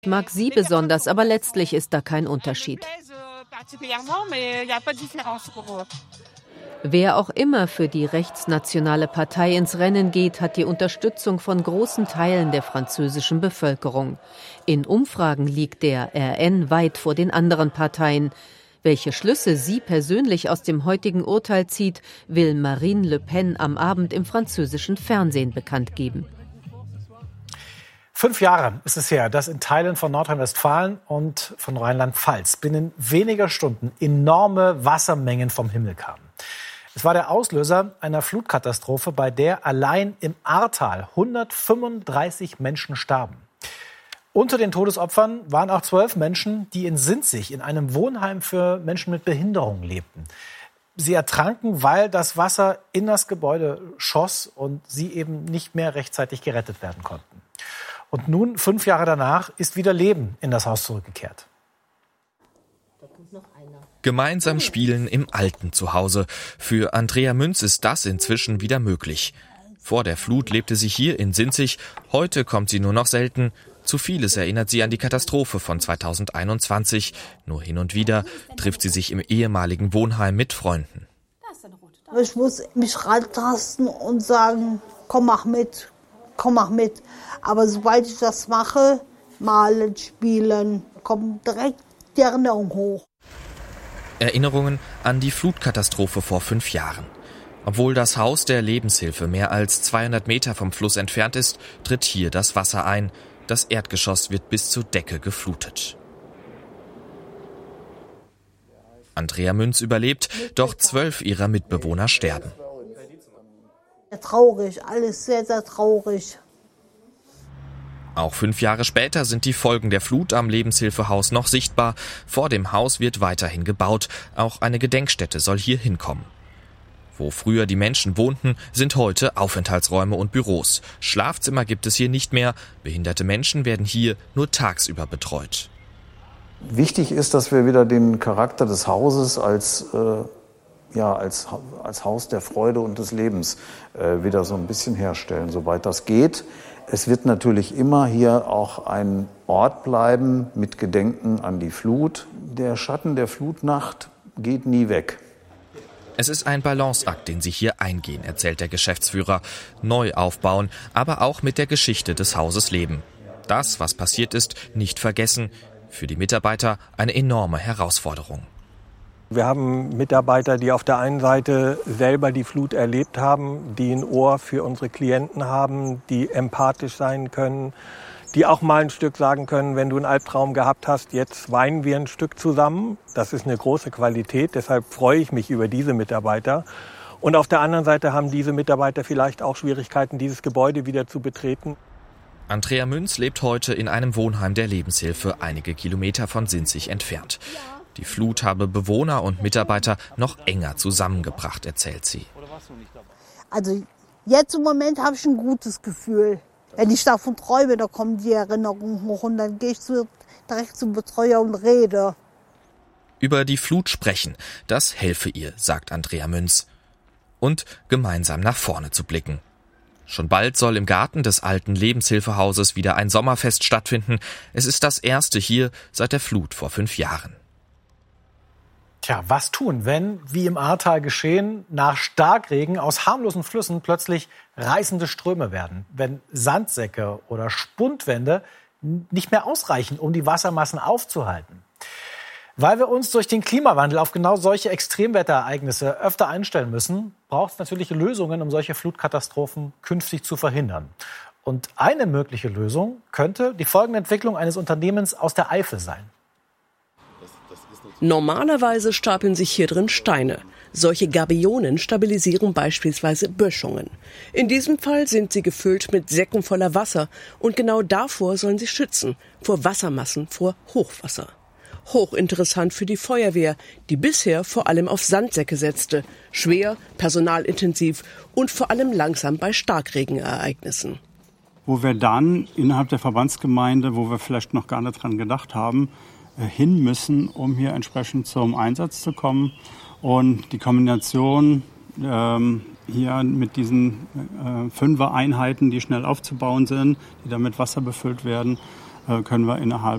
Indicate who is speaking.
Speaker 1: Mag sie besonders, aber letztlich ist da kein Unterschied. Wer auch immer für die rechtsnationale Partei ins Rennen geht, hat die Unterstützung von großen Teilen der französischen Bevölkerung. In Umfragen liegt der RN weit vor den anderen Parteien. Welche Schlüsse sie persönlich aus dem heutigen Urteil zieht, will Marine Le Pen am Abend im französischen Fernsehen bekannt geben.
Speaker 2: 5 Jahre ist es her, dass in Teilen von Nordrhein-Westfalen und von Rheinland-Pfalz binnen weniger Stunden enorme Wassermengen vom Himmel kamen. Es war der Auslöser einer Flutkatastrophe, bei der allein im Ahrtal 135 Menschen starben. Unter den Todesopfern waren auch 12 Menschen, die in Sinzig in einem Wohnheim für Menschen mit Behinderung lebten. Sie ertranken, weil das Wasser in das Gebäude schoss und sie eben nicht mehr rechtzeitig gerettet werden konnten. Und nun, 5 Jahre danach, ist wieder Leben in das Haus zurückgekehrt.
Speaker 3: Gemeinsam spielen im alten Zuhause. Für Andrea Münz ist das inzwischen wieder möglich. Vor der Flut lebte sie hier in Sinzig. Heute kommt sie nur noch selten. Zu vieles erinnert sie an die Katastrophe von 2021. Nur hin und wieder trifft sie sich im ehemaligen Wohnheim mit Freunden.
Speaker 4: Ich muss mich rantasten und sagen, komm, mach mit. Aber sobald ich das mache, malen, spielen, kommt direkt die Erinnerung hoch.
Speaker 3: Erinnerungen an die Flutkatastrophe vor 5 Jahren. Obwohl das Haus der Lebenshilfe mehr als 200 Meter vom Fluss entfernt ist, tritt hier das Wasser ein. Das Erdgeschoss wird bis zur Decke geflutet. Andrea Münz überlebt, doch 12 ihrer Mitbewohner sterben.
Speaker 4: Traurig, alles sehr, sehr traurig.
Speaker 3: Auch 5 Jahre später sind die Folgen der Flut am Lebenshilfehaus noch sichtbar. Vor dem Haus wird weiterhin gebaut. Auch eine Gedenkstätte soll hier hinkommen. Wo früher die Menschen wohnten, sind heute Aufenthaltsräume und Büros. Schlafzimmer gibt es hier nicht mehr. Behinderte Menschen werden hier nur tagsüber betreut.
Speaker 5: Wichtig ist, dass wir wieder den Charakter des Hauses als Haus der Freude und des Lebens wieder so ein bisschen herstellen, soweit das geht. Es wird natürlich immer hier auch ein Ort bleiben mit Gedenken an die Flut. Der Schatten der Flutnacht geht nie weg.
Speaker 3: Es ist ein Balanceakt, den sie hier eingehen, erzählt der Geschäftsführer. Neu aufbauen, aber auch mit der Geschichte des Hauses leben. Das, was passiert ist, nicht vergessen. Für die Mitarbeiter eine enorme Herausforderung.
Speaker 6: Wir haben Mitarbeiter, die auf der einen Seite selber die Flut erlebt haben, die ein Ohr für unsere Klienten haben, die empathisch sein können, die auch mal ein Stück sagen können, wenn du einen Albtraum gehabt hast, jetzt weinen wir ein Stück zusammen. Das ist eine große Qualität, deshalb freue ich mich über diese Mitarbeiter. Und auf der anderen Seite haben diese Mitarbeiter vielleicht auch Schwierigkeiten, dieses Gebäude wieder zu betreten.
Speaker 3: Andrea Münz lebt heute in einem Wohnheim der Lebenshilfe, einige Kilometer von Sinzig entfernt. Die Flut habe Bewohner und Mitarbeiter noch enger zusammengebracht, erzählt sie.
Speaker 4: Also jetzt im Moment habe ich ein gutes Gefühl. Wenn ich davon träume, da kommen die Erinnerungen hoch und dann gehe ich direkt zum Betreuer und rede.
Speaker 3: Über die Flut sprechen, das helfe ihr, sagt Andrea Münz. Und gemeinsam nach vorne zu blicken. Schon bald soll im Garten des alten Lebenshilfehauses wieder ein Sommerfest stattfinden. Es ist das erste hier seit der Flut vor 5 Jahren.
Speaker 2: Tja, was tun, wenn, wie im Ahrtal geschehen, nach Starkregen aus harmlosen Flüssen plötzlich reißende Ströme werden? Wenn Sandsäcke oder Spundwände nicht mehr ausreichen, um die Wassermassen aufzuhalten? Weil wir uns durch den Klimawandel auf genau solche Extremwetterereignisse öfter einstellen müssen, braucht es natürlich Lösungen, um solche Flutkatastrophen künftig zu verhindern. Und eine mögliche Lösung könnte die folgende Entwicklung eines Unternehmens aus der Eifel sein.
Speaker 7: Normalerweise stapeln sich hier drin Steine. Solche Gabionen stabilisieren beispielsweise Böschungen. In diesem Fall sind sie gefüllt mit Säcken voller Wasser und genau davor sollen sie schützen, vor Wassermassen, vor Hochwasser. Hochinteressant für die Feuerwehr, die bisher vor allem auf Sandsäcke setzte. Schwer, personalintensiv und vor allem langsam bei Starkregenereignissen.
Speaker 8: Wo wir dann innerhalb der Verbandsgemeinde, wo wir vielleicht noch gar nicht dran gedacht haben, hin müssen, um hier entsprechend zum Einsatz zu kommen. Und die Kombination hier mit diesen 5er-Einheiten, die schnell aufzubauen sind, die dann mit Wasser befüllt werden, können wir innerhalb